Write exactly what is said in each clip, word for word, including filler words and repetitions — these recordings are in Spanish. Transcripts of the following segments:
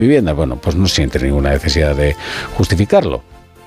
vivienda. Bueno, pues no siente ninguna necesidad de justificarlo.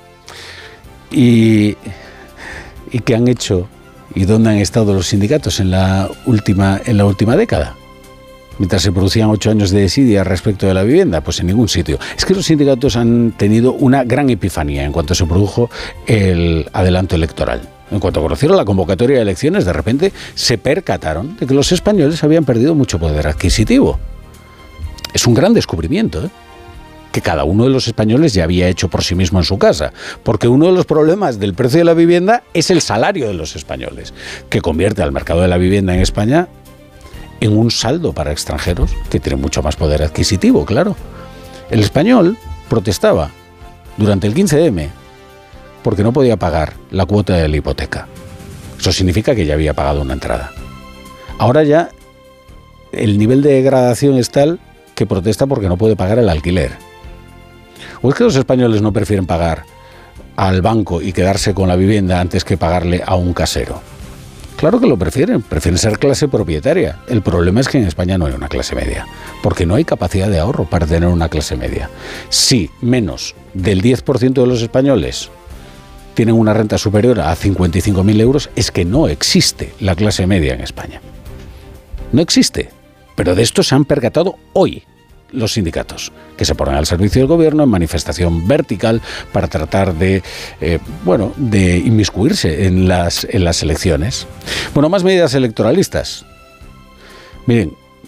¿Y, y qué han hecho y dónde han estado los sindicatos en la última, en la última década? Mientras se producían ocho años de desidia respecto de la vivienda, pues en ningún sitio. Es que los sindicatos han tenido una gran epifanía en cuanto se produjo el adelanto electoral. En cuanto conocieron la convocatoria de elecciones, de repente se percataron de que los españoles habían perdido mucho poder adquisitivo. Es un gran descubrimiento, ¿eh? que cada uno de los españoles ya había hecho por sí mismo en su casa, porque uno de los problemas del precio de la vivienda es el salario de los españoles, que convierte al mercado de la vivienda en España en un saldo para extranjeros que tienen mucho más poder adquisitivo, claro. El español protestaba durante el quince eme porque no podía pagar la cuota de la hipoteca. Eso significa que ya había pagado una entrada. Ahora ya el nivel de degradación es tal que protesta porque no puede pagar el alquiler. ¿O es que los españoles no prefieren pagar al banco y quedarse con la vivienda antes que pagarle a un casero? Claro que lo prefieren, prefieren ser clase propietaria. El problema es que en España no hay una clase media, porque no hay capacidad de ahorro para tener una clase media. Si menos del diez por ciento de los españoles tienen una renta superior a cincuenta y cinco mil euros, es que no existe la clase media en España. No existe, pero de esto se han percatado hoy los sindicatos, que se ponen al servicio del gobierno en manifestación vertical para tratar de, eh, bueno, de inmiscuirse en las, en las elecciones. Bueno, más medidas electoralistas. Miren,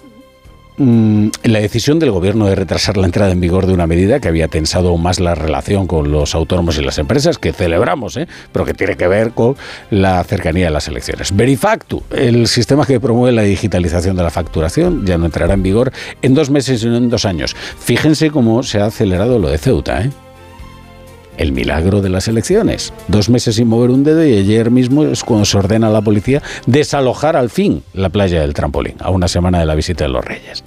mmm, la decisión del gobierno de retrasar la entrada en vigor de una medida que había tensado aún más la relación con los autónomos y las empresas, que celebramos, ¿eh? pero que tiene que ver con la cercanía de las elecciones. Verifactu, el sistema que promueve la digitalización de la facturación, ya no entrará en vigor en dos meses sino en dos años. Fíjense cómo se ha acelerado lo de Ceuta, ¿eh? El milagro de las elecciones. Dos meses sin mover un dedo y ayer mismo es cuando se ordena a la policía desalojar al fin la playa del Trampolín, a una semana de la visita de los Reyes.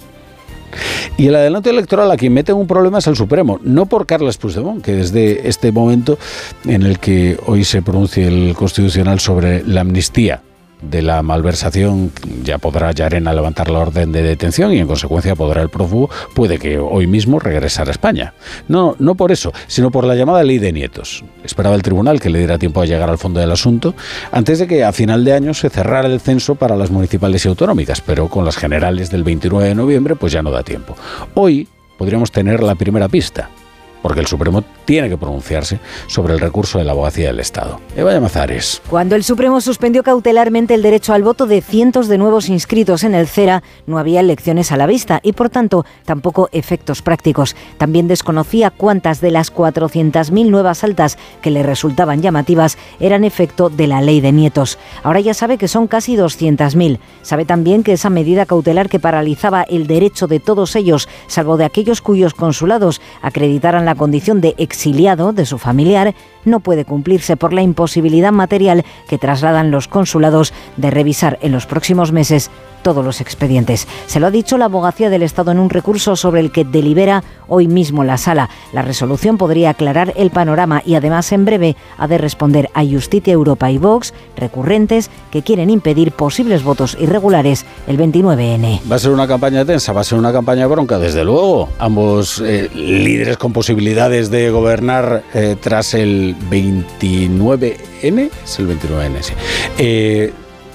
Y el adelanto electoral a quien mete un problema es al Supremo, no por Carles Puigdemont, que desde este momento en el que hoy se pronuncie el Constitucional sobre la amnistía de la malversación, ya podrá Llarena levantar la orden de detención y en consecuencia podrá el prófugo, puede que hoy mismo regresar a España. No, no por eso, sino por la llamada ley de nietos. Esperaba el tribunal que le diera tiempo a llegar al fondo del asunto antes de que a final de año se cerrara el censo para las municipales y autonómicas, pero con las generales del veintinueve de noviembre pues ya no da tiempo. Hoy podríamos tener la primera pista, porque el Supremo tiene que pronunciarse sobre el recurso de la Abogacía del Estado. Eva Llamazares. Cuando el Supremo suspendió cautelarmente el derecho al voto de cientos de nuevos inscritos en el CERA, no había elecciones a la vista y, por tanto, tampoco efectos prácticos. También desconocía cuántas de las cuatrocientas mil nuevas altas que le resultaban llamativas eran efecto de la ley de nietos. Ahora ya sabe que son casi doscientas mil. Sabe también que esa medida cautelar que paralizaba el derecho de todos ellos, salvo de aquellos cuyos consulados acreditaran la condición de exiliado de su familiar, no puede cumplirse por la imposibilidad material que trasladan los consulados de revisar en los próximos meses todos los expedientes. Se lo ha dicho la Abogacía del Estado en un recurso sobre el que delibera hoy mismo la Sala. La resolución podría aclarar el panorama y además en breve ha de responder a Justicia Europa y Vox, recurrentes que quieren impedir posibles votos irregulares el veintinueve ene. Va a ser una campaña tensa, va a ser una campaña bronca, desde luego. Ambos eh, líderes con posibilidades de gobernar eh, tras el veintinueve ene, es el veintinueve ene, sí. Eh,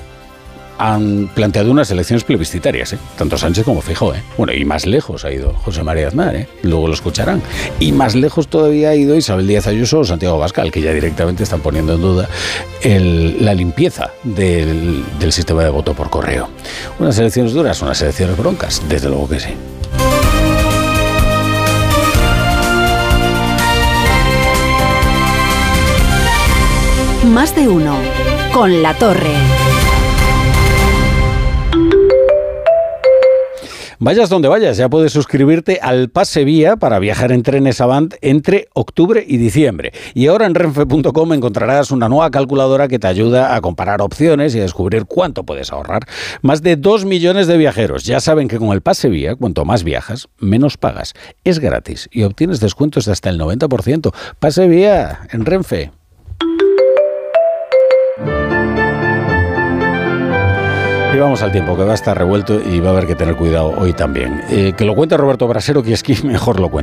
han planteado unas elecciones plebiscitarias, ¿eh? Tanto Sánchez como Feijóo, ¿eh? Bueno, y más lejos ha ido José María Aznar, ¿eh? Luego lo escucharán. Y más lejos todavía ha ido Isabel Díaz Ayuso o Santiago Abascal, que ya directamente están poniendo en duda el, la limpieza del, del sistema de voto por correo. Unas elecciones duras, unas elecciones broncas, desde luego que sí. Más de uno con La Torre. Vayas donde vayas, ya puedes suscribirte al Pase Vía para viajar en trenes Avant entre octubre y diciembre. Y ahora en renfe punto com encontrarás una nueva calculadora que te ayuda a comparar opciones y a descubrir cuánto puedes ahorrar. Más de dos millones de viajeros ya saben que con el Pase Vía, cuanto más viajas, menos pagas. Es gratis y obtienes descuentos de hasta el noventa por ciento. Pase Vía en Renfe. Y vamos al tiempo, que va a estar revuelto y va a haber que tener cuidado hoy también. Eh, que lo cuente Roberto Brasero, que es quien mejor lo cuenta.